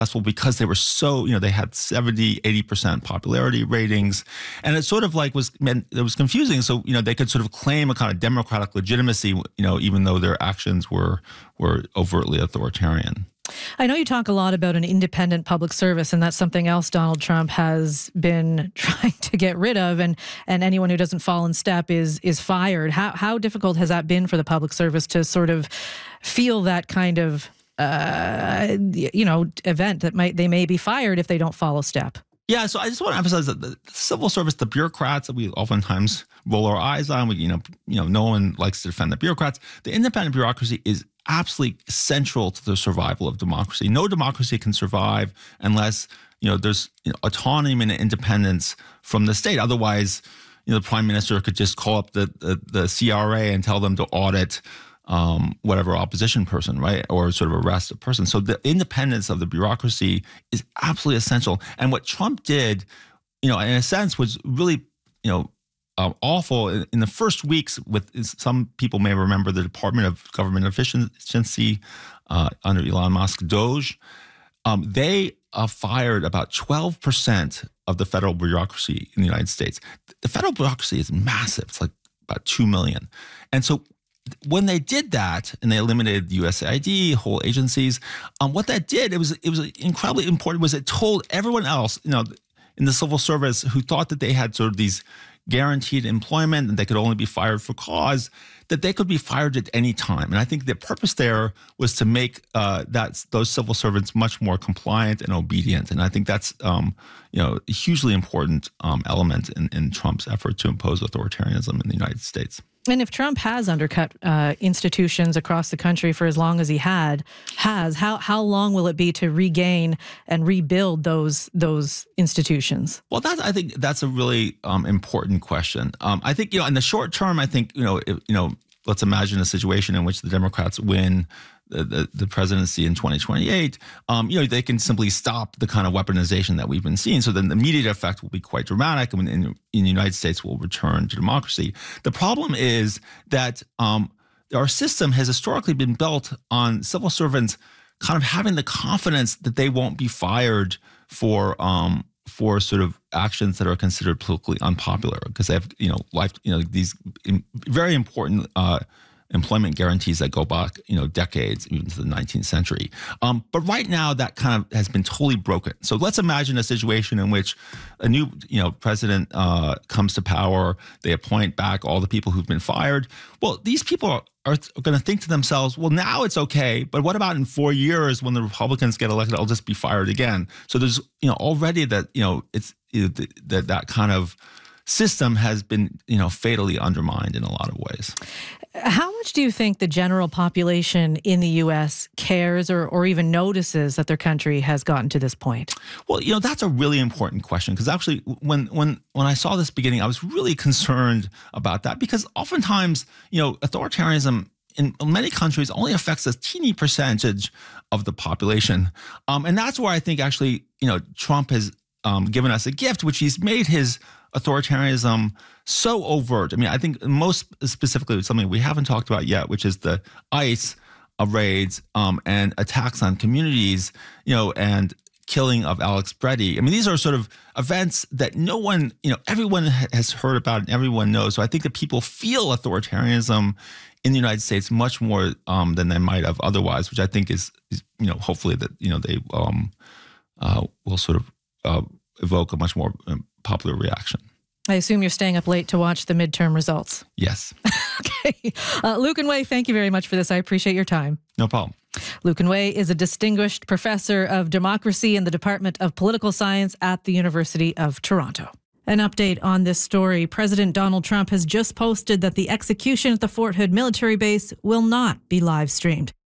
successful because they were so, they had 70-80% popularity ratings. And it sort of like it was confusing. So, they could sort of claim a kind of democratic legitimacy, even though their actions were overtly authoritarian. I know you talk a lot about an independent public service, and that's something else Donald Trump has been trying to get rid of, and anyone who doesn't fall in step is fired. How difficult has that been for the public service to sort of feel that kind of event that they may be fired if they don't follow step? Yeah, so I just want to emphasize that the civil service, the bureaucrats that we oftentimes roll our eyes on, no one likes to defend the bureaucrats. The independent bureaucracy is absolutely central to the survival of democracy. No democracy can survive unless there's autonomy and independence from the state. Otherwise, the prime minister could just call up the CRA and tell them to audit whatever opposition person, right, or sort of arrest a person. So the independence of the bureaucracy is absolutely essential. And what Trump did, in a sense, was really, awful. In the first weeks, with some people may remember the Department of Government Efficiency under Elon Musk, DOGE, they fired about 12% of the federal bureaucracy in the United States. The federal bureaucracy is massive. It's like about 2 million. And so when they did that and they eliminated USAID, whole agencies, what that did, it was incredibly important, was it told everyone else, in the civil service who thought that they had sort of these guaranteed employment and they could only be fired for cause, that they could be fired at any time. And I think the purpose there was to make those civil servants much more compliant and obedient. And I think that's a hugely important element in Trump's effort to impose authoritarianism in the United States. And if Trump has undercut institutions across the country for as long as he has, how long will it be to regain and rebuild those institutions? Well, I think that's a really important question. I think in the short term, I think let's imagine a situation in which the Democrats win the presidency in 2028, they can simply stop the kind of weaponization that we've been seeing. So then the immediate effect will be quite dramatic. In the United States, we'll return to democracy. The problem is that our system has historically been built on civil servants kind of having the confidence that they won't be fired for sort of actions that are considered politically unpopular, because they have these very important employment guarantees that go back, decades, even to the 19th century. But right now, that kind of has been totally broken. So let's imagine a situation in which a new, president comes to power. They appoint back all the people who've been fired. Well, these people are going to think to themselves, well, now it's okay, but what about in 4 years when the Republicans get elected? I'll just be fired again. So there's, already that, it's that kind of system has been, fatally undermined in a lot of ways. How much do you think the general population in the U.S. cares or even notices that their country has gotten to this point? Well, that's a really important question, because actually when I saw this beginning, I was really concerned about that, because oftentimes, authoritarianism in many countries only affects a teeny percentage of the population. And that's where I think actually, Trump has given us a gift, which he's made his authoritarianism so overt. I think most specifically something we haven't talked about yet, which is the ICE raids and attacks on communities, and killing of Alex Breddy. These are sort of events that no one, everyone has heard about and everyone knows. So I think that people feel authoritarianism in the United States much more than they might have otherwise, which I think is hopefully that, they will sort of evoke a much more popular reaction. I assume you're staying up late to watch the midterm results. Yes. Okay. Lucan Way, thank you very much for this. I appreciate your time. No problem. Lucan Way is a distinguished professor of democracy in the Department of Political Science at the University of Toronto. An update on this story. President Donald Trump has just posted that the execution at the Fort Hood military base will not be live streamed.